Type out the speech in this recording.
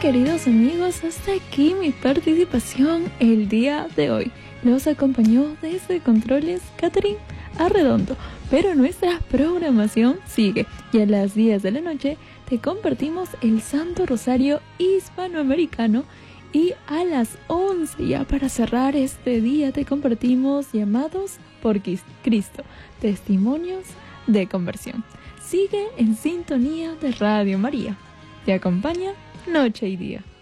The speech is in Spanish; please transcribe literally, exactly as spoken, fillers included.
queridos amigos, hasta aquí mi participación el día de hoy. Los acompañó desde Controles Catherine Arredondo, pero nuestra programación sigue y a las diez de la noche te compartimos el Santo Rosario Hispanoamericano y a las once ya para cerrar este día te compartimos Llamados por Cristo, testimonios de conversión. Sigue en sintonía de Radio María. Te acompaña noche y día.